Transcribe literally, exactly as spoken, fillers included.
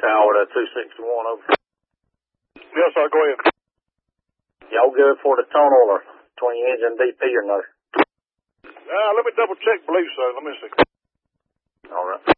Tower to two sixty-one, over. Yes, sir, go ahead. Y'all good for the tunnel or between engine D P or no? Uh, let me double check, please, sir. Let me see. All right.